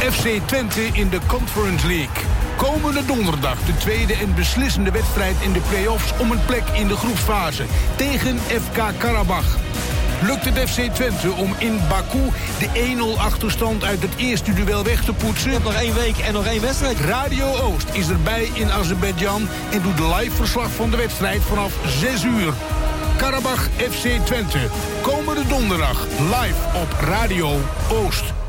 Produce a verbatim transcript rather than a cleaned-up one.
F C Twente in de Conference League. Komende donderdag de tweede en beslissende wedstrijd in de play-offs om een plek in de groepsfase tegen F K Karabach. Lukt het F C Twente om in Baku de één nul achterstand uit het eerste duel weg te poetsen? Nog één week en nog één wedstrijd. Radio Oost is erbij in Azerbeidzjan en doet live verslag van de wedstrijd vanaf zes uur. Karabach F C Twente, komende donderdag live op Radio Oost.